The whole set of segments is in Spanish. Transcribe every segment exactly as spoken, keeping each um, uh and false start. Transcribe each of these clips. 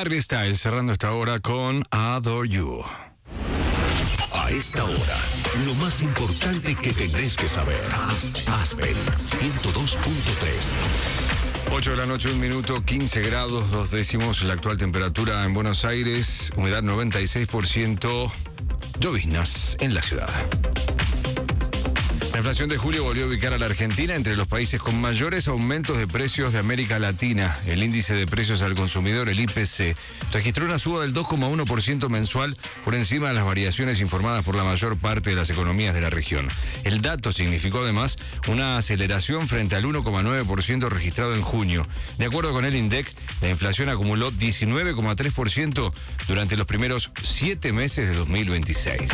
Harry Styles cerrando esta hora con Adore You. A esta hora, lo más importante que tenés que saber. Aspen ciento dos punto tres. ocho de la noche, un minuto, quince grados, dos décimos. La actual temperatura en Buenos Aires, humedad noventa y seis por ciento, lloviznas en la ciudad. La inflación de julio volvió a ubicar a la Argentina entre los países con mayores aumentos de precios de América Latina. El índice de precios al consumidor, el I P C, registró una suba del dos coma uno por ciento mensual por encima de las variaciones informadas por la mayor parte de las economías de la región. El dato significó además una aceleración frente al uno coma nueve por ciento registrado en junio. De acuerdo con el INDEC, la inflación acumuló diecinueve coma tres por ciento durante los primeros siete meses de dos mil veintiséis.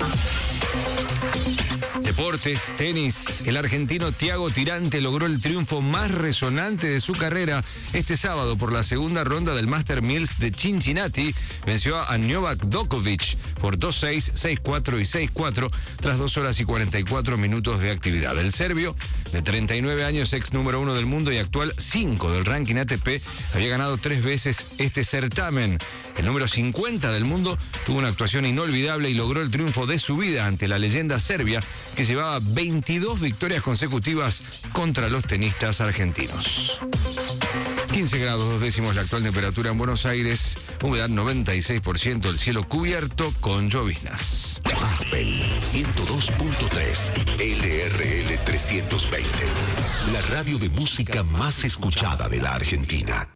Deportes, tenis. El argentino Thiago Tirante logró el triunfo más resonante de su carrera este sábado por la segunda ronda del Master Mills de Cincinnati. Venció a Novak Djokovic por dos seis, seis cuatro y seis cuatro tras dos horas y cuarenta y cuatro minutos de actividad. El serbio, de treinta y nueve años, ex número uno del mundo y actual cinco del ranking A T P, había ganado tres veces este certamen. El número cincuenta del mundo tuvo una actuación inolvidable y logró el triunfo de su vida ante la leyenda serbia, que llevaba veintidós victorias consecutivas contra los tenistas argentinos. quince grados, dos décimos la actual temperatura en Buenos Aires, humedad noventa y seis por ciento, el cielo cubierto con lloviznas. Aspen ciento dos punto tres, L R L trescientos veinte, la radio de música más escuchada de la Argentina.